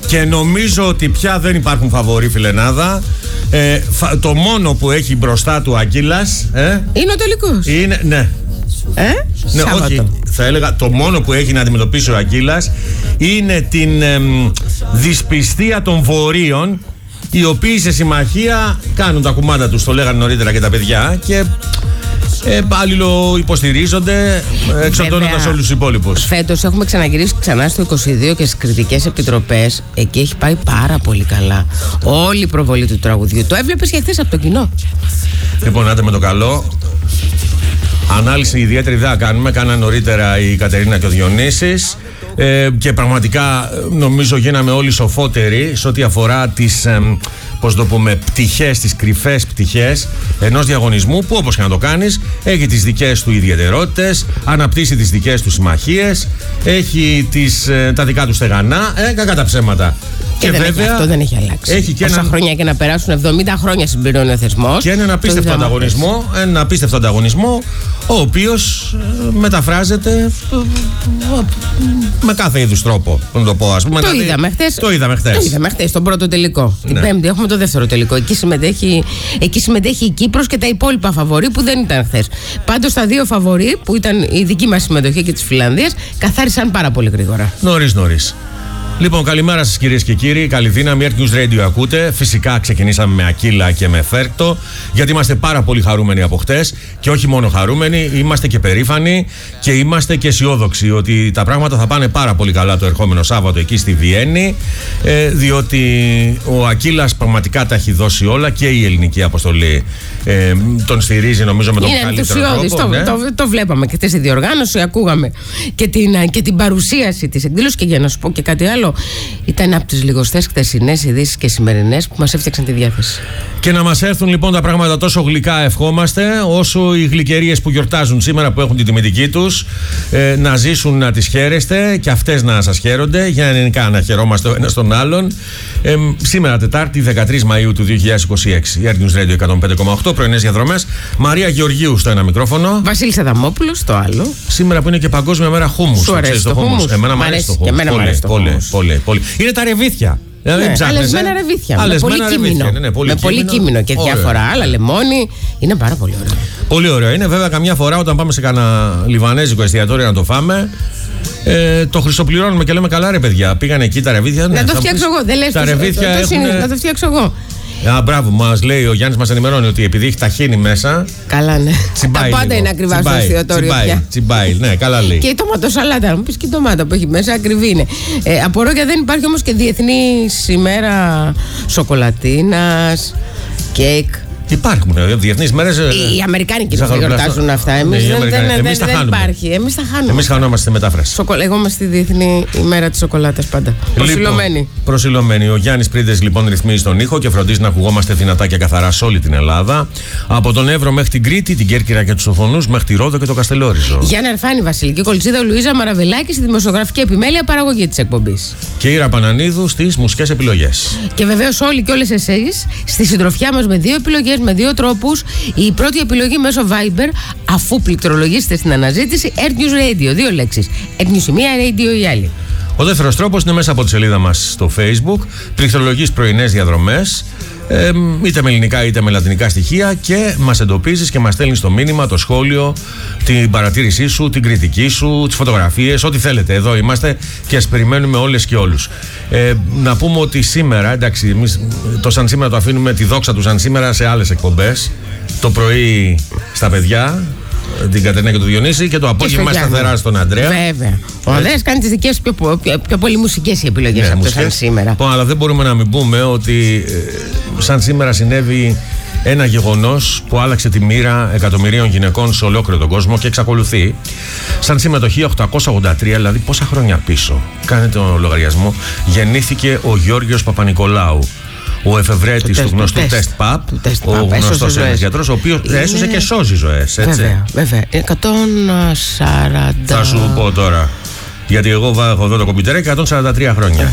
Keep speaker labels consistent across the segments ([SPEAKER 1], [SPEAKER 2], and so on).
[SPEAKER 1] Και νομίζω ότι πια δεν υπάρχουν φαβορί, φιλενάδα. Το μόνο που έχει μπροστά του Ακύλας
[SPEAKER 2] είναι ο τελικός.
[SPEAKER 1] Είναι, ναι. Ναι, όχι. Θα έλεγα το μόνο που έχει να αντιμετωπίσει ο Ακύλας είναι την δυσπιστία των βορείων, οι οποίοι σε συμμαχία κάνουν τα κουμάντα τους, το λέγανε νωρίτερα και τα παιδιά, και αλληλοϊποστηρίζονται, εξοντώνοντας όλους τους υπόλοιπους.
[SPEAKER 2] Φέτος έχουμε ξαναγυρίσει ξανά στο 22 και στις κριτικές επιτροπές. Εκεί έχει πάει πάρα πολύ καλά όλη η προβολή του τραγουδιού. Το έβλεπες και χθες από το κοινό.
[SPEAKER 1] Λοιπόν, άντε με το καλό. Ανάλυση ιδιαίτερη δεν κάνουμε. Κάναν νωρίτερα η Κατερίνα και ο Διονύσης. Και πραγματικά νομίζω γίναμε όλοι σοφότεροι σε ό,τι αφορά τις πτυχές, τις κρυφές πτυχές ενός διαγωνισμού που, όπως και να το κάνεις, έχει τις δικές του ιδιαιτερότητες, αναπτύσσει τις δικές του συμμαχίες, έχει τα δικά του στεγανά, κακά τα ψέματα.
[SPEAKER 2] Και βέβαια, αυτό δεν έχει αλλάξει.
[SPEAKER 1] Έχει και
[SPEAKER 2] όσα χρόνια και να περάσουν, 70 χρόνια συμπληρώνει ο θεσμός.
[SPEAKER 1] Και έναν απίστευτο ανταγωνισμό, ο οποίος μεταφράζεται με κάθε είδους τρόπο. Να το πω, ας πούμε.
[SPEAKER 2] Το είδαμε χθες. Τον πρώτο τελικό. Την Πέμπτη έχουμε το δεύτερο τελικό. Εκεί συμμετέχει η Κύπρος και τα υπόλοιπα φαβορί που δεν ήταν χθες. Πάντως τα δύο φαβορί που ήταν η δική μας συμμετοχή και της Φιλανδίας καθάρισαν πάρα πολύ γρήγορα.
[SPEAKER 1] Νωρίς. Λοιπόν, καλημέρα σας κυρίες και κύριοι. Καλή δύναμη. Earth News Radio ακούτε. Φυσικά ξεκινήσαμε με Ακύλα και με Φέρκτο, γιατί είμαστε πάρα πολύ χαρούμενοι από χτες. Και όχι μόνο χαρούμενοι, είμαστε και περήφανοι και είμαστε και αισιόδοξοι ότι τα πράγματα θα πάνε πάρα πολύ καλά το ερχόμενο Σάββατο εκεί στη Βιέννη. Διότι ο Ακύλας πραγματικά τα έχει δώσει όλα και η ελληνική αποστολή τον στηρίζει, νομίζω, με τον καλύτερο τρόπο.
[SPEAKER 2] Το βλέπαμε και χτες στη διοργάνωση, ακούγαμε και την παρουσίαση της εκδήλωσης. Και για να σου πω και κάτι άλλο, ήταν από τις λιγοστές χτεσινές ειδήσεις και σημερινές που μας έφτιαξαν τη διάθεση.
[SPEAKER 1] Και να μας έρθουν λοιπόν τα πράγματα τόσο γλυκά, ευχόμαστε, όσο οι γλυκερίες που γιορτάζουν σήμερα, που έχουν την τιμητική τους, να ζήσουν, να τις χαίρεστε και αυτές να σας χαίρονται, για ελληνικά να χαιρόμαστε ο ένας τον άλλον. Σήμερα Τετάρτη 13 Μαΐου του 2026, Earth News Radio 105,8, πρωινές διαδρομές. Μαρία Γεωργίου στο ένα μικρόφωνο.
[SPEAKER 2] Βασίλης Αδαμόπουλος στο άλλο.
[SPEAKER 1] Σήμερα που είναι και Παγκόσμια Μέρα Χούμους.
[SPEAKER 2] Σου αρέσει το χούμους?
[SPEAKER 1] Εμένα μου αρέσει το χούμους. Πολύ. Είναι τα ρεβίθια.
[SPEAKER 2] Αλεσμένα ρεβίθια. Με πολύ κείμενο και διάφορα άλλα, λεμόνι. Είναι πάρα πολύ ωραίο.
[SPEAKER 1] Πολύ ωραίο. Είναι βέβαια καμιά φορά όταν πάμε σε κανένα λιβανέζικο εστιατόριο να το φάμε, το χρυσοπληρώνουμε και λέμε καλά, ρε παιδιά, πήγαν εκεί τα ρεβίθια.
[SPEAKER 2] Να το φτιάξω εγώ. Δεν λες
[SPEAKER 1] τα ρεβίθια.
[SPEAKER 2] Να το φτιάξω εγώ.
[SPEAKER 1] Μπράβο, μας λέει ο Γιάννης, μας ενημερώνει ότι επειδή έχει ταχύνει μέσα.
[SPEAKER 2] Καλά, ναι. Τα πάντα είναι ακριβά στο εστιατόριο πια.
[SPEAKER 1] Τσιμπάει, ναι, καλά λέει.
[SPEAKER 2] Και η τοματοσαλάτα, μου πεις και η ντομάτα που έχει μέσα, ακριβή είναι. Απορώ και δεν υπάρχει όμως και διεθνής ημέρα σοκολατίνας, κέικ.
[SPEAKER 1] Υπάρχουν διεθνείς μέρες.
[SPEAKER 2] Οι Αμερικάνικοι δεν γιορτάζουν αυτά. Εμείς δεν υπάρχει. Εμείς
[SPEAKER 1] χανόμαστε στη μετάφραση.
[SPEAKER 2] Εγώ είμαι στη διεθνή ημέρα της σοκολάτας πάντα.
[SPEAKER 1] Προσιλωμένοι. Ο Γιάννης Πρίδες λοιπόν ρυθμίζει τον ήχο και φροντίζει να ακουγόμαστε δυνατά και καθαρά σε όλη την Ελλάδα. Από τον Εύρο μέχρι την Κρήτη, την Κέρκυρα και τους Οθονούς, μέχρι τη Ρόδο και το Καστελόριζο.
[SPEAKER 2] Γιάννα Αρφάνη, Βασιλική Κολτσίδα, Λουίζα Μαραβελάκη στη δημοσιογραφική επιμέλεια παραγωγή της εκπομπής.
[SPEAKER 1] Και Ήρα Πανανίδου στις μουσικές επιλογές.
[SPEAKER 2] Και βεβαίως όλοι και όλες εσείς στη συντροφιά μας με δύο επιλογές, με δύο τρόπους. Η πρώτη επιλογή μέσω Viber, αφού πληκτρολογήσετε στην αναζήτηση Earth News Radio, δύο λέξεις. Earth News η μία, Radio η άλλη.
[SPEAKER 1] Ο δεύτερος τρόπος είναι μέσα από τη σελίδα μας στο Facebook, πληκτρολογείς πρωινές διαδρομές, είτε με ελληνικά είτε με λατινικά στοιχεία, και μας εντοπίζεις και μας στέλνεις το μήνυμα, το σχόλιο, την παρατήρησή σου, την κριτική σου, τις φωτογραφίες, ό,τι θέλετε. Εδώ είμαστε και σας περιμένουμε όλες και όλους. Να πούμε ότι σήμερα, εντάξει, εμείς το σαν σήμερα το αφήνουμε, τη δόξα του σαν σήμερα, σε άλλες εκπομπές. Το πρωί στα παιδιά, την Κατερίνα και τον Διονύση, και το απόγευμα σταθερά στον Αντρέα.
[SPEAKER 2] Βέβαια. Ο Ανδρέας κάνει τις δικές πιο πολύ μουσικές επιλογές από το σαν σήμερα.
[SPEAKER 1] Αλλά δεν μπορούμε να μην πούμε ότι σαν σήμερα συνέβη ένα γεγονός που άλλαξε τη μοίρα εκατομμυρίων γυναικών σε ολόκληρο τον κόσμο και εξακολουθεί. Σαν σήμερα το 1883, δηλαδή πόσα χρόνια πίσω, κάνετε τον λογαριασμό, γεννήθηκε ο Γιώργος Παπανικολάου, ο εφευρέτης του γνωστού τεστ ΠΑΠ, ο γνωστός ένας γιατρός, ο οποίος έσωσε και σώζει ζωές, έτσι.
[SPEAKER 2] Βέβαια. 140.
[SPEAKER 1] Θα σου πω τώρα, γιατί εγώ έχω εδώ το κομπιούτερ, 143 χρόνια.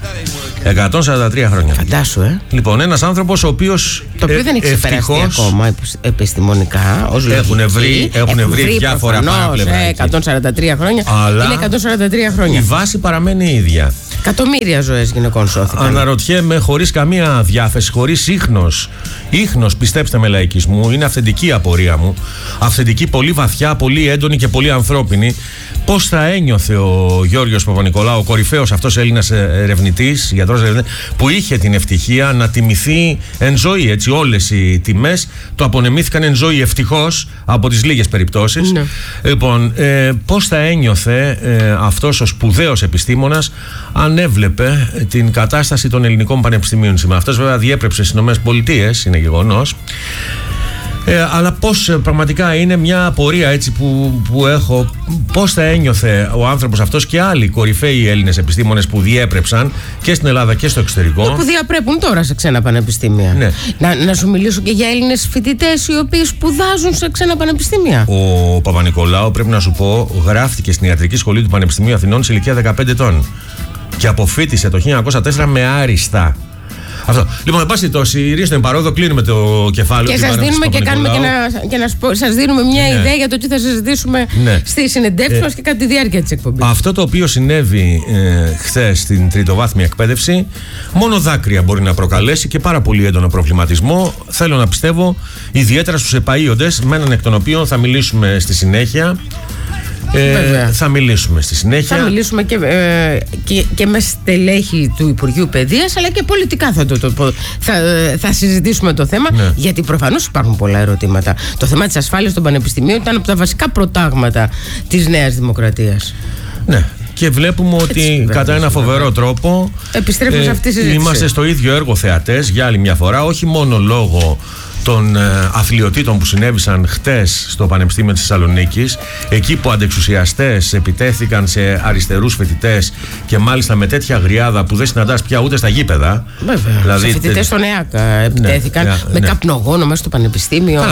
[SPEAKER 1] 143 χρόνια.
[SPEAKER 2] Φαντάσου,
[SPEAKER 1] Λοιπόν, ένας άνθρωπος ο οποίος.
[SPEAKER 2] Το οποίο δεν έχει ξεπεραστεί ακόμα επιστημονικά.
[SPEAKER 1] Έχουν βρει διάφορα παράπλευρα.
[SPEAKER 2] 143 χρόνια.
[SPEAKER 1] Αλλά
[SPEAKER 2] είναι 143 χρόνια.
[SPEAKER 1] Η βάση παραμένει η ίδια.
[SPEAKER 2] Εκατομμύρια ζωές γυναικών σώθηκαν.
[SPEAKER 1] Αναρωτιέμαι, χωρίς καμία διάθεση, χωρίς ίχνος, πιστέψτε με, λαϊκισμού, είναι αυθεντική η απορία μου. Αυθεντική, πολύ βαθιά, πολύ έντονη και πολύ ανθρώπινη. Πώς θα ένιωθε ο Γιώργος Παπα-Νικολάου, ο κορυφαίος αυτός Έλληνας ερευνητής, γιατρός ερευνητής, που είχε την ευτυχία να τιμηθεί εν ζωή. Έτσι, όλες οι τιμές του απονεμήθηκαν εν ζωή, ευτυχώς, από τις λίγες περιπτώσεις.
[SPEAKER 2] Ναι.
[SPEAKER 1] Λοιπόν, πώς θα ένιωθε αυτός ο σπουδαίος επιστήμονας αν έβλεπε την κατάσταση των ελληνικών πανεπιστημίων σήμερα. Αυτός βέβαια διέπρεψε στις ΗΠΑ, είναι γεγονός. Αλλά πώς πραγματικά είναι μια απορία έτσι που έχω, πώς θα ένιωθε ο άνθρωπος αυτός και άλλοι κορυφαίοι Έλληνες επιστήμονες που διέπρεψαν και στην Ελλάδα και στο εξωτερικό.
[SPEAKER 2] Και που διαπρέπουν τώρα σε ξένα πανεπιστήμια.
[SPEAKER 1] Ναι.
[SPEAKER 2] Να σου μιλήσω και για Έλληνες φοιτητές οι οποίοι σπουδάζουν σε ξένα πανεπιστήμια.
[SPEAKER 1] Ο Παπα-Νικολάου, πρέπει να σου πω, γράφτηκε στην Ιατρική Σχολή του Πανεπιστημίου Αθηνών σε ηλικία 15 ετών και αποφοίτησε το 1904 με άριστα. Αυτό. Λοιπόν, εν πάση περιπτώσει, ρίστε με παρόδο, κλείνουμε το κεφάλαιο.
[SPEAKER 2] Και σας δίνουμε και κάνουμε σας δίνουμε μια ιδέα για το τι θα συζητήσουμε στη συνεντεύξη μας και κατά τη διάρκεια της εκπομπής.
[SPEAKER 1] Αυτό το οποίο συνέβη χθες στην τριτοβάθμια εκπαίδευση, μόνο δάκρυα μπορεί να προκαλέσει και πάρα πολύ έντονο προβληματισμό. Θέλω να πιστεύω, ιδιαίτερα στους επαΐοντες, με έναν εκ των οποίων θα μιλήσουμε στη συνέχεια. Θα μιλήσουμε στη συνέχεια.
[SPEAKER 2] Θα μιλήσουμε και με στελέχη του Υπουργείου Παιδείας, αλλά και πολιτικά θα συζητήσουμε το θέμα, γιατί προφανώς υπάρχουν πολλά ερωτήματα. Το θέμα της ασφάλειας των πανεπιστημίων ήταν από τα βασικά προτάγματα της Νέας Δημοκρατίας.
[SPEAKER 1] Ναι. Και βλέπουμε ότι κατά ένα φοβερό τρόπο
[SPEAKER 2] επιστρέφουμε σε αυτή τη συζήτηση.
[SPEAKER 1] Είμαστε στο ίδιο έργο θεατές για άλλη μια φορά, όχι μόνο λόγω των αθλιοτήτων που συνέβησαν χτες στο Πανεπιστήμιο της Θεσσαλονίκης, εκεί που αντεξουσιαστές επιτέθηκαν σε αριστερούς φοιτητές και μάλιστα με τέτοια αγριάδα που δεν συναντάς πια ούτε στα γήπεδα.
[SPEAKER 2] Βέβαια. Δηλαδή, σε φοιτητές στον ΕΑΚ επιτέθηκαν με καπνογόνο μέσα στο Πανεπιστήμιο.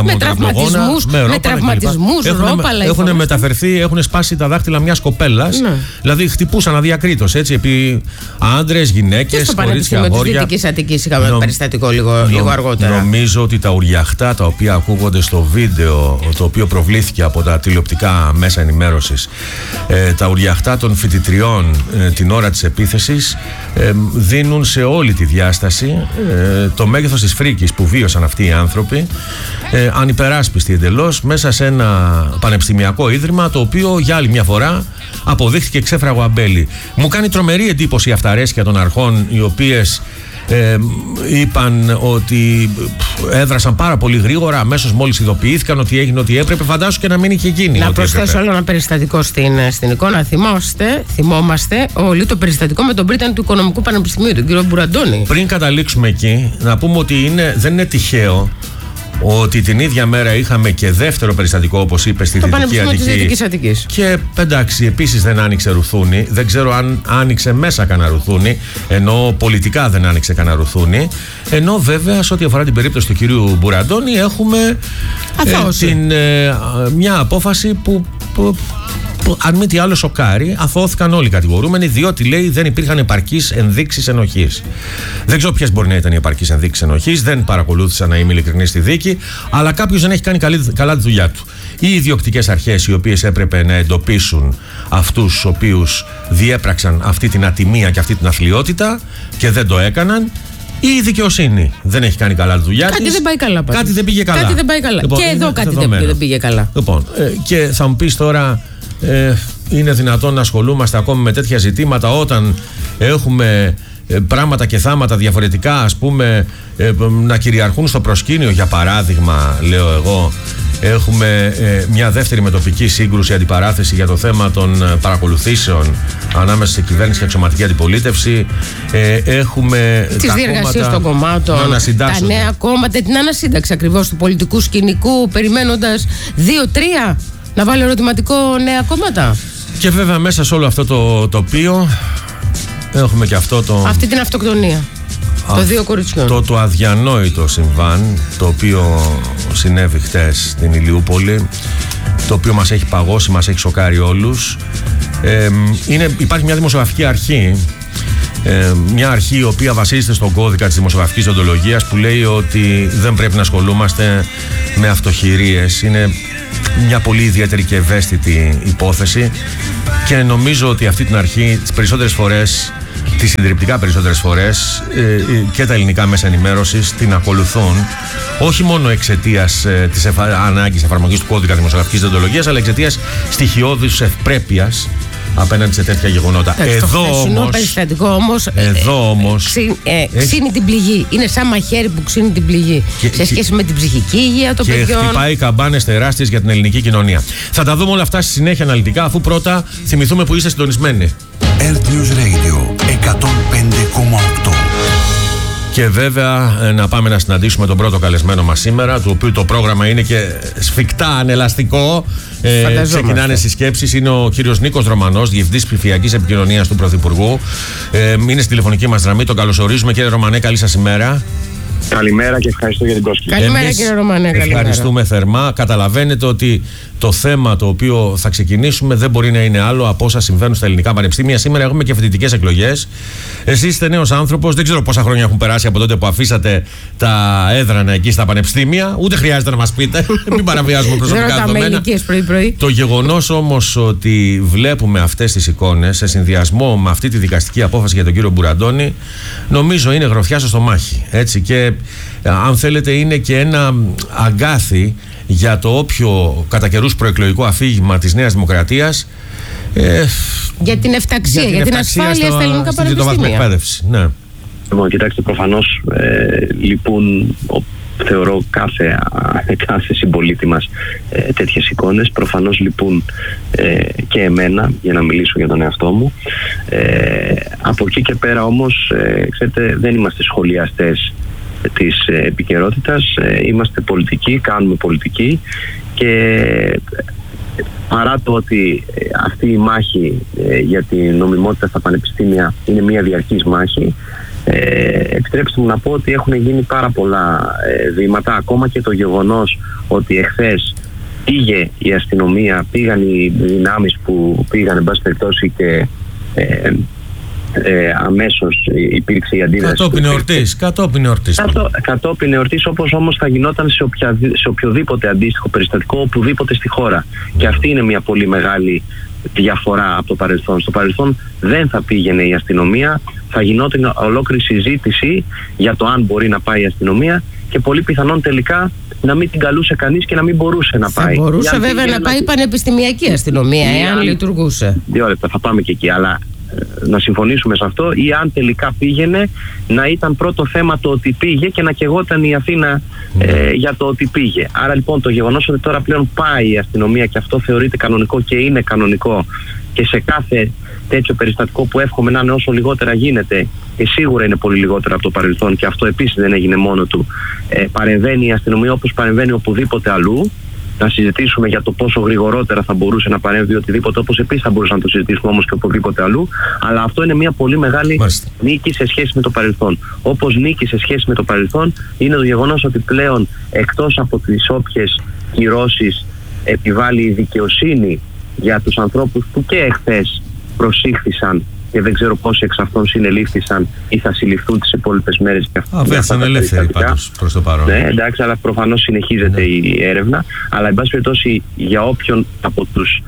[SPEAKER 2] Με τραυματισμούς, ρόπαλα.
[SPEAKER 1] Έχουν μεταφερθεί, έχουν σπάσει τα δάχτυλα μιας κοπέλας. Δηλαδή χτυπούσαν αδιακρίτως έτσι επί άντρες, γυναίκες, κορίτσια, αγόρια.
[SPEAKER 2] Στο Πανεπιστήμιο της Δυτικής Αττικής είχαμε περιστατικό λίγο αργότερα.
[SPEAKER 1] Νομίζω ότι τα ουριαχτά τα οποία ακούγονται στο βίντεο, το οποίο προβλήθηκε από τα τηλεοπτικά μέσα ενημέρωσης, τα ουριαχτά των φοιτητριών την ώρα της επίθεσης δίνουν σε όλη τη διάσταση το μέγεθος της φρίκης που βίωσαν αυτοί οι άνθρωποι, ανυπεράσπιστοι εντελώς, μέσα σε ένα πανεπιστημιακό ίδρυμα το οποίο για άλλη μια φορά αποδείχθηκε ξέφραγο αμπέλι. Μου κάνει τρομερή εντύπωση η αυταρέσκεια των αρχών, οι οποίες είπαν ότι έδρασαν πάρα πολύ γρήγορα, αμέσως μόλις ειδοποιήθηκαν ότι έγινε ό,τι έπρεπε. Φαντάσου και να μην είχε γίνει.
[SPEAKER 2] Να προσθέσω άλλο ένα περιστατικό στην εικόνα. Θυμόμαστε όλοι το περιστατικό με τον πρίτανη του Οικονομικού Πανεπιστημίου, τον κύριο Μπουραντώνη.
[SPEAKER 1] Πριν καταλήξουμε εκεί, να πούμε ότι δεν είναι τυχαίο ότι την ίδια μέρα είχαμε και δεύτερο περιστατικό, όπως είπε, στη
[SPEAKER 2] Δυτική Αττική.
[SPEAKER 1] Και εντάξει, επίσης δεν άνοιξε ρουθούνη. Δεν ξέρω αν άνοιξε μέσα κανένα ρουθούνη, ενώ πολιτικά δεν άνοιξε κανένα ρουθούνη. Ενώ βέβαια, σε ό,τι αφορά την περίπτωση του κυρίου Μπουραντώνη, έχουμε μια απόφαση που αν μη τι άλλο σοκάρει. Αθώθηκαν όλοι οι κατηγορούμενοι, διότι λέει δεν υπήρχαν επαρκείς ενδείξεις ενοχής. Δεν ξέρω ποιες μπορεί να ήταν οι επαρκείς ενδείξεις ενοχής, δεν παρακολούθησα, να είμαι ειλικρινής, στη δίκη, αλλά κάποιος δεν έχει κάνει καλά τη δουλειά του. Οι ιδιοκτικές αρχές, οι οποίες έπρεπε να εντοπίσουν αυτούς τους οποίους διέπραξαν αυτή την ατιμία και αυτή την αθλιότητα και δεν το έκαναν. Η δικαιοσύνη δεν έχει κάνει καλά τη δουλειά της.
[SPEAKER 2] Κάτι δεν πάει καλά.
[SPEAKER 1] Κάτι δεν πήγε καλά.
[SPEAKER 2] Λοιπόν, και εδώ κάτι δεν πήγε καλά.
[SPEAKER 1] Λοιπόν, και θα μου πεις τώρα, είναι δυνατόν να ασχολούμαστε ακόμη με τέτοια ζητήματα όταν έχουμε πράγματα και θάματα διαφορετικά, ας πούμε, να κυριαρχούν στο προσκήνιο? Για παράδειγμα, λέω εγώ, έχουμε μια δεύτερη μετοπική σύγκρουση, αντιπαράθεση για το θέμα των παρακολουθήσεων ανάμεσα σε κυβέρνηση και αξιωματική αντιπολίτευση. Έχουμε
[SPEAKER 2] τις διεργασίες των κομμάτων, τα νέα κόμματα, την ανασύνταξη ακριβώς του πολιτικού σκηνικού, περιμένοντας 2-3 να βάλει ερωτηματικό νέα κόμματα.
[SPEAKER 1] Και βέβαια μέσα σε όλο αυτό το τοπίο έχουμε και αυτή
[SPEAKER 2] την αυτοκτονία των 2 κοριτσιών.
[SPEAKER 1] Το αδιανόητο συμβάν, το οποίο συνέβη χτες στην Ηλιούπολη, το οποίο μας έχει παγώσει, μας έχει σοκάρει όλους. Υπάρχει μια δημοσιογραφική αρχή, μια αρχή η οποία βασίζεται στον κώδικα της δημοσιογραφικής οντολογίας, που λέει ότι δεν πρέπει να ασχολούμαστε με αυτοχειρίες. Είναι μια πολύ ιδιαίτερη και ευαίσθητη υπόθεση και νομίζω ότι αυτή την αρχή τις περισσότερες φορές τις συντριπτικά περισσότερες φορές και τα ελληνικά μέσα ενημέρωσης την ακολουθούν όχι μόνο εξαιτίας της ανάγκης εφαρμογής του κώδικα δημοσιογραφικής δεοντολογίας, αλλά εξαιτίας στοιχειώδους ευπρέπειας απέναντι σε τέτοια γεγονότα.
[SPEAKER 2] Το περιστατικό όμως ξύνει την πληγή. Είναι σαν μαχαίρι που ξύνει την πληγή σε σχέση με την ψυχική υγεία των παιδιών.
[SPEAKER 1] Και χτυπάει καμπάνες τεράστιες για την ελληνική κοινωνία. Θα τα δούμε όλα αυτά στη συνέχεια αναλυτικά, αφού πρώτα θυμηθούμε που είστε συντονισμένοι.
[SPEAKER 3] Earth News Radio 105,8.
[SPEAKER 1] Και βέβαια να πάμε να συναντήσουμε τον πρώτο καλεσμένο μας σήμερα, του οποίου το πρόγραμμα είναι και σφιχτά ανελαστικό. Ξεκινάνε συσκέψεις. Είναι ο κύριος Νίκος Ρωμανός, Διευθυντής Ψηφιακής Επικοινωνίας του Πρωθυπουργού. Είναι στη τηλεφωνική μας γραμμή. Τον καλωσορίζουμε. Κύριε Ρωμανέ, καλή σας ημέρα.
[SPEAKER 4] Καλημέρα και ευχαριστώ για την πρόσκληση.
[SPEAKER 2] Καλημέρα κύριε Ρωμανέ.
[SPEAKER 1] Ευχαριστούμε θερμά. Καταλαβαίνετε ότι το θέμα το οποίο θα ξεκινήσουμε δεν μπορεί να είναι άλλο από όσα συμβαίνουν στα ελληνικά πανεπιστήμια. Σήμερα έχουμε και φοιτητικές εκλογές. Εσείς είστε νέος άνθρωπος. Δεν ξέρω πόσα χρόνια έχουν περάσει από τότε που αφήσατε τα έδρανα εκεί στα πανεπιστήμια. Ούτε χρειάζεται να μας πείτε. Μην παραβιάζουμε προσωπικά δεδομένα. Το γεγονός όμως ότι βλέπουμε αυτές τις εικόνες σε συνδυασμό με αυτή τη δικαστική απόφαση για τον κύριο Μπουραντώνη, νομίζω είναι γροθιά στο στομάχι. Έτσι, και αν θέλετε είναι και ένα αγκάθι για το όποιο κατά καιρούς προεκλογικό αφήγημα της Νέας Δημοκρατίας,
[SPEAKER 2] για την εφταξία, για την ασφάλεια στα ελληνικά πανεπιστήμια.
[SPEAKER 1] Ναι.
[SPEAKER 4] Λοιπόν, κοιτάξτε, προφανώς λυπούν, θεωρώ, κάθε συμπολίτη μας τέτοιες εικόνες. Προφανώς λυπούν και εμένα, για να μιλήσω για τον εαυτό μου. Από εκεί και πέρα όμως, ξέρετε, δεν είμαστε σχολιαστές της επικαιρότητας, είμαστε πολιτικοί, κάνουμε πολιτική, και παρά το ότι αυτή η μάχη για την νομιμότητα στα πανεπιστήμια είναι μια διαρκής μάχη, επιτρέψτε μου να πω ότι έχουν γίνει πάρα πολλά βήματα. Ακόμα και το γεγονός ότι εχθές πήγε η αστυνομία, πήγαν οι δυνάμεις που πήγαν, εν πάση περιπτώσει, και αμέσως υπήρξε η αντίδραση. Κατόπιν εορτής, όπως όμως θα γινόταν σε οποιοδήποτε αντίστοιχο περιστατικό οπουδήποτε στη χώρα. Και αυτή είναι μια πολύ μεγάλη διαφορά από το παρελθόν. Στο παρελθόν δεν θα πήγαινε η αστυνομία, θα γινόταν ολόκληρη συζήτηση για το αν μπορεί να πάει η αστυνομία, και πολύ πιθανόν τελικά να μην την καλούσε κανείς και να μην μπορούσε να πάει.
[SPEAKER 2] Θα μπορούσε βέβαια να πάει η πανεπιστημιακή αστυνομία, εάν λειτουργούσε.
[SPEAKER 4] 2 λεπτά, θα πάμε και εκεί, αλλά να συμφωνήσουμε σε αυτό, ή αν τελικά πήγαινε, να ήταν πρώτο θέμα το ότι πήγε και να καιγόταν η Αθήνα για το ότι πήγε. Άρα λοιπόν το γεγονός ότι τώρα πλέον πάει η αστυνομία, και αυτό θεωρείται κανονικό και είναι κανονικό, και σε κάθε τέτοιο περιστατικό που εύχομαι να είναι όσο λιγότερα γίνεται, και σίγουρα είναι πολύ λιγότερα από το παρελθόν, και αυτό επίσης δεν έγινε μόνο του, παρεμβαίνει η αστυνομία όπως παρεμβαίνει οπουδήποτε αλλού. Να συζητήσουμε για το πόσο γρηγορότερα θα μπορούσε να παρέμβει οτιδήποτε, όπως επίσης θα μπορούσαμε να το συζητήσουμε όμως και οπουδήποτε αλλού. Αλλά αυτό είναι μια πολύ μεγάλη νίκη σε σχέση με το παρελθόν. Όπως νίκη σε σχέση με το παρελθόν είναι το γεγονός ότι πλέον, εκτός από τις όποιες κυρώσεις επιβάλλει η δικαιοσύνη για τους ανθρώπους που και εχθές προσήχθησαν, και δεν ξέρω πόσοι εξ αυτών συνελήφθησαν ή θα συλληφθούν τις υπόλοιπες μέρες.
[SPEAKER 1] Βέβαια, είναι ελεύθεροι πάντως προς το παρόν.
[SPEAKER 4] Ναι, εντάξει, αλλά προφανώς συνεχίζεται η έρευνα. Αλλά, εν πάση περιπτώσει, για όποιον από τους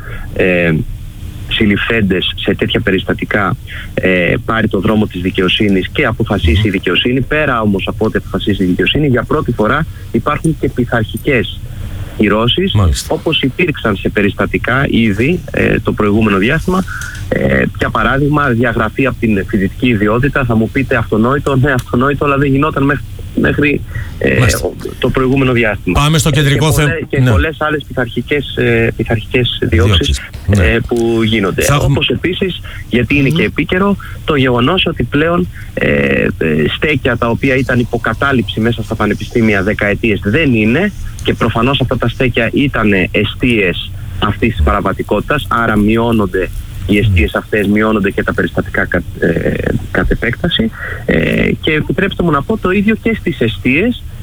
[SPEAKER 4] συλληφθέντες σε τέτοια περιστατικά πάρει το δρόμο της δικαιοσύνης και αποφασίσει η δικαιοσύνη, πέρα όμως από ό,τι αποφασίσει η δικαιοσύνη, για πρώτη φορά υπάρχουν και πειθαρχικές κυρώσεις, όπως υπήρξαν σε περιστατικά ήδη το προηγούμενο διάστημα. Για παράδειγμα, διαγραφή από την φοιτητική ιδιότητα. Θα μου πείτε αυτονόητο, ναι, αυτονόητο, αλλά δεν γινόταν μέχρι το προηγούμενο διάστημα.
[SPEAKER 1] Πάμε στο κεντρικό θέμα.
[SPEAKER 4] Και πολλές άλλες πειθαρχικές διώξεις που γίνονται. Όπως επίσης, γιατί είναι και επίκαιρο, το γεγονός ότι πλέον στέκια τα οποία ήταν υποκατάληψη μέσα στα πανεπιστήμια δεκαετίες δεν είναι, και προφανώς αυτά τα στέκια ήταν εστίες αυτής της παραβατικότητας, άρα μειώνονται οι εστίες αυτές, μειώνονται και τα περιστατικά κατ' επέκταση, και επιτρέψτε μου να πω το ίδιο και στις εστίες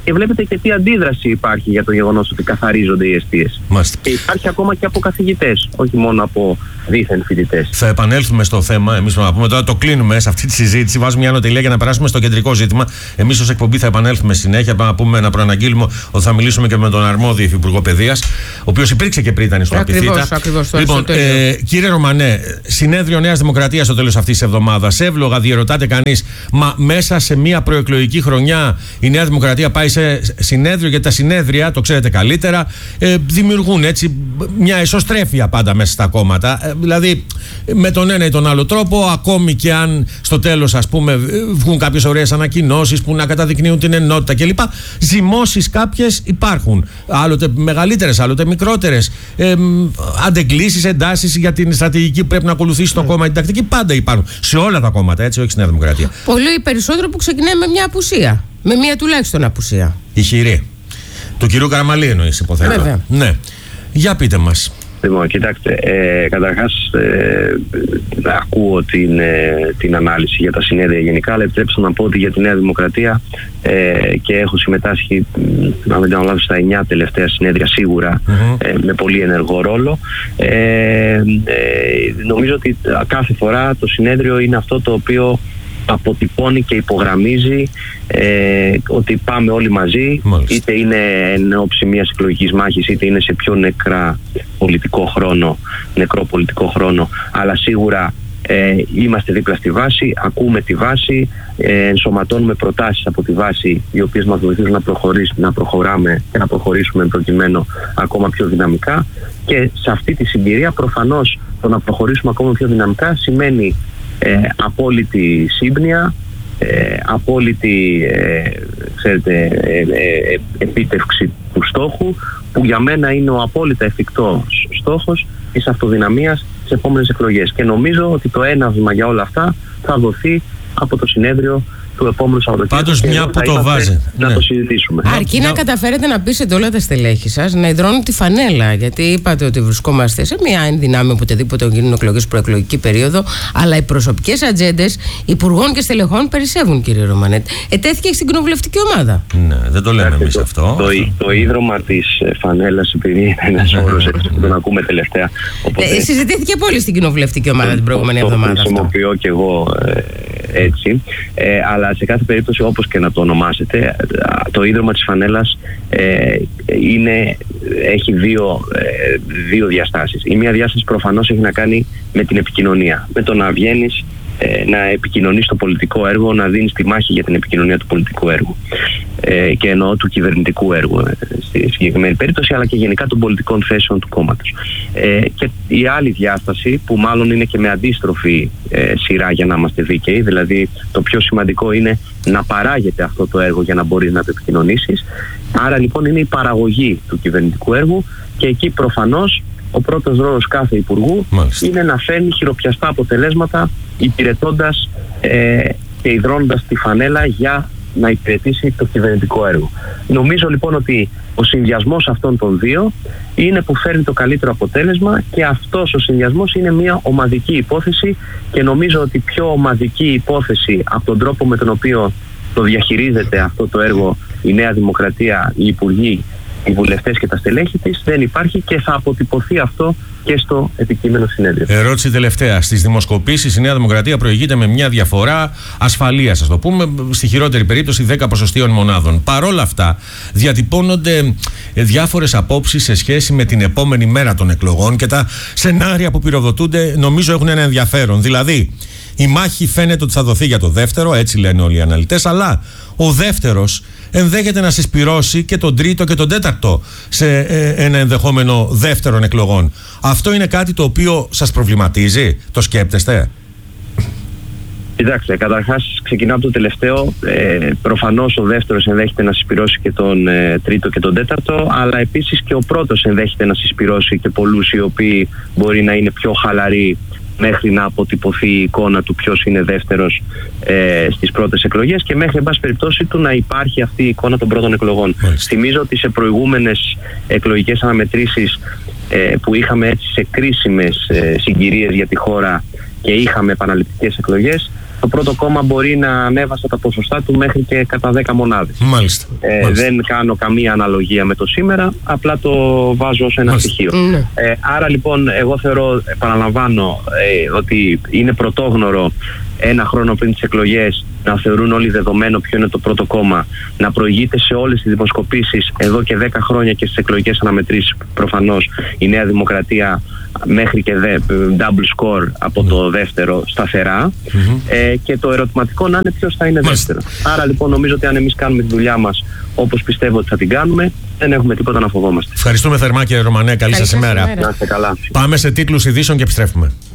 [SPEAKER 4] και βλέπετε και τι αντίδραση υπάρχει για το γεγονός ότι καθαρίζονται οι εστίες. Και υπάρχει ακόμα και από καθηγητές, όχι μόνο από δίθεν φοιτητές.
[SPEAKER 1] Θα επανέλθουμε στο θέμα. Εμείς να πούμε τώρα, το κλείνουμε σε αυτή τη συζήτηση. Βάζουμε μια ανωτελεία για να περάσουμε στο κεντρικό ζήτημα. Εμείς ως εκπομπή θα επανέλθουμε συνέχεια. Να προαναγγείλουμε ότι θα μιλήσουμε και με τον αρμόδιο Υφυπουργό Παιδείας, ο οποίος υπήρξε και πριν ήταν στο Απιθύτα.
[SPEAKER 2] Ακριβώς.
[SPEAKER 1] Λοιπόν, κύριε Ρωμανέ, συνέδριο Νέας Δημοκρατίας στο τέλος αυτής της εβδομάδας. Εύλογα διερωτάται κανείς, μα μέσα σε μια προεκλογική χρονιά η Νέα Δημοκρατία πάει σε συνέδριο, γιατί τα συνέδρια, το ξέρετε καλύτερα, δημιουργούν έτσι μια εσωστρέφεια πάντα μέσα στα κόμματα. Δηλαδή με τον ένα ή τον άλλο τρόπο, ακόμη και αν στο τέλος, ας πούμε, βγουν κάποιες ωραίες ανακοινώσεις που να καταδεικνύουν την ενότητα κλπ. Ζυμώσεις κάποιες υπάρχουν. Άλλοτε μεγαλύτερες, άλλοτε μικρότερες. Αντεγκλήσεις, εντάσεις για την στρατηγική που πρέπει να ακολουθήσει το κόμμα, την τακτική, πάντα υπάρχουν. Σε όλα τα κόμματα, έτσι, όχι στη Νέα Δημοκρατία.
[SPEAKER 2] Πολύ περισσότερο που ξεκινάει με μια απουσία. Με μια τουλάχιστον απουσία.
[SPEAKER 1] Ηχηρή. Του κυρίου Καραμαλή εννοείς, υποθέτω.
[SPEAKER 2] Βέβαια.
[SPEAKER 1] Ναι. Για πείτε μας.
[SPEAKER 4] Λοιπόν, κοιτάξτε, καταρχάς ακούω την ανάλυση για τα συνέδρια γενικά, αλλά επιτρέψτε να πω ότι για τη Νέα Δημοκρατία και έχω συμμετάσχει, να μην κάνω λάθος, στα 9 τελευταία συνέδρια σίγουρα, με πολύ ενεργό ρόλο. Νομίζω ότι κάθε φορά το συνέδριο είναι αυτό το οποίο αποτυπώνει και υπογραμμίζει ότι πάμε όλοι μαζί. Μάλιστα. Είτε είναι εν ώψη μιας εκλογικής μάχης, είτε είναι σε πιο νεκρό πολιτικό χρόνο, αλλά σίγουρα είμαστε δίπλα στη βάση, ακούμε τη βάση, ενσωματώνουμε προτάσεις από τη βάση, οι οποίες μας βοηθούν να προχωράμε και να προχωρήσουμε προκειμένου ακόμα πιο δυναμικά. Και σε αυτή τη συγκυρία προφανώς το να προχωρήσουμε ακόμα πιο δυναμικά σημαίνει απόλυτη σύμπνοια, απόλυτη επίτευξη του στόχου, που για μένα είναι ο απόλυτα εφικτός στόχος της αυτοδυναμίας στις επόμενες εκλογές. Και νομίζω ότι το έναυσμα για όλα αυτά θα δοθεί από το συνέδριο του επόμενου Σαββατοκύριακου.
[SPEAKER 1] Πάντως, μια που το βάζει.
[SPEAKER 4] Να το συζητήσουμε.
[SPEAKER 2] Αρκεί να καταφέρετε να πείσετε όλα τα στελέχη σας να υδρώνουν τη φανέλα. Γιατί είπατε ότι βρισκόμαστε σε μια ενδυνάμει οποτεδήποτε γίνουν εκλογές προεκλογική περίοδο. Αλλά οι προσωπικές ατζέντες υπουργών και στελεχών περισσεύουν, κύριε Ρωμανέ. Ετέθηκε στην κοινοβουλευτική ομάδα.
[SPEAKER 1] Ναι, δεν το λέμε εμείς αυτό.
[SPEAKER 4] Το ίδρωμα της φανέλας, επειδή είναι ένας όρος που τον ακούμε τελευταία.
[SPEAKER 2] Συζητήθηκε πολύ στην κοινοβουλευτική ομάδα την προηγούμενη εβδομάδα.
[SPEAKER 4] Το χρησιμοποιώ κι εγώ έτσι. Αλλά σε κάθε περίπτωση, όπως και να το ονομάσετε, το ίδρυμα της φανέλας έχει δύο διαστάσεις. Η μία διάσταση προφανώς έχει να κάνει με την επικοινωνία, με το να βγαίνεις, να επικοινωνείς το πολιτικό έργο, να δίνεις τη μάχη για την επικοινωνία του πολιτικού έργου, και εννοώ του κυβερνητικού έργου στη συγκεκριμένη περίπτωση, αλλά και γενικά των πολιτικών θέσεων του κόμματος. Και η άλλη διάσταση, που μάλλον είναι και με αντίστροφη σειρά, για να είμαστε δίκαιοι, δηλαδή το πιο σημαντικό είναι να παράγεται αυτό το έργο για να μπορείς να το επικοινωνήσεις. Άρα λοιπόν είναι η παραγωγή του κυβερνητικού έργου, και εκεί προφανώς ο πρώτος ρόλος κάθε υπουργού είναι να φέρνει χειροπιαστά αποτελέσματα, υπηρετώντας και υδρώνοντας τη φανέλα για να υπηρετήσει το κυβερνητικό έργο. Νομίζω λοιπόν ότι ο συνδυασμός αυτών των δύο είναι που φέρνει το καλύτερο αποτέλεσμα, και αυτός ο συνδυασμός είναι μια ομαδική υπόθεση, και νομίζω ότι πιο ομαδική υπόθεση από τον τρόπο με τον οποίο το διαχειρίζεται αυτό το έργο η Νέα Δημοκρατία, οι υπουργοί, οι βουλευτές και τα στελέχη της δεν υπάρχει, και θα αποτυπωθεί αυτό και στο επικείμενο συνέδριο.
[SPEAKER 1] Ερώτηση τελευταία. Στις δημοσκοπήσεις η Νέα Δημοκρατία προηγείται με μια διαφορά ασφαλείας, ας το πούμε, στη χειρότερη περίπτωση 10 ποσοστίων μονάδων. Παρόλα αυτά, διατυπώνονται διάφορες απόψεις σε σχέση με την επόμενη μέρα των εκλογών, και τα σενάρια που πυροδοτούνται νομίζω έχουν ένα ενδιαφέρον. Δηλαδή, η μάχη φαίνεται ότι θα δοθεί για το δεύτερο, έτσι λένε όλοι οι αναλυτές, αλλά ο δεύτερος ενδέχεται να συσπυρώσει και τον τρίτο και τον τέταρτο σε ένα ενδεχόμενο δεύτερων εκλογών. Αυτό είναι κάτι το οποίο σας προβληματίζει, το σκέπτεστε?
[SPEAKER 4] Κοιτάξτε, καταρχάς ξεκινάω από το τελευταίο. Προφανώς ο δεύτερος ενδέχεται να συσπυρώσει και τον τρίτο και τον τέταρτο, αλλά επίσης και ο πρώτος ενδέχεται να συσπυρώσει και πολλούς οι οποίοι μπορεί να είναι πιο χαλαροί μέχρι να αποτυπωθεί η εικόνα του ποιος είναι δεύτερος στις πρώτες εκλογές, και μέχρι εν πάση περιπτώσει του να υπάρχει αυτή η εικόνα των πρώτων εκλογών. Θυμίζω ότι σε προηγούμενες εκλογικές αναμετρήσεις που είχαμε έτσι σε κρίσιμες συγκυρίες για τη χώρα και είχαμε επαναληπτικές εκλογές, το πρώτο κόμμα μπορεί να ανέβασε τα ποσοστά του μέχρι και κατά 10 μονάδες.
[SPEAKER 1] Μάλιστα.
[SPEAKER 4] Δεν κάνω καμία αναλογία με το σήμερα, απλά το βάζω ως ένα στοιχείο. Άρα λοιπόν εγώ θεωρώ, επαναλαμβάνω, ότι είναι πρωτόγνωρο ένα χρόνο πριν τις εκλογές να θεωρούν όλοι δεδομένο ποιο είναι το πρώτο κόμμα, να προηγείται σε όλες τις δημοσκοπήσεις εδώ και 10 χρόνια και στις εκλογικές αναμετρήσεις προφανώς η Νέα Δημοκρατία μέχρι και double score από το δεύτερο σταθερά, και το ερωτηματικό να είναι ποιος θα είναι δεύτερο. Άρα λοιπόν νομίζω ότι αν εμείς κάνουμε τη δουλειά μας όπως πιστεύω ότι θα την κάνουμε, δεν έχουμε τίποτα να φοβόμαστε.
[SPEAKER 1] Ευχαριστούμε θερμά, κύριε Ρωμανέ, καλή σας ημέρα.
[SPEAKER 4] Να είστε καλά.
[SPEAKER 1] Πάμε σε τίτλους ειδήσεων και επιστρέφουμε.